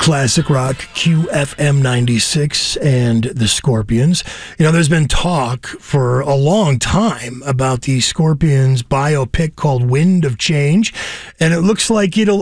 Classic Rock QFM 96 and the Scorpions. You know, there's been talk for a long time about the Scorpions biopic called Wind of Change, and it looks like it'll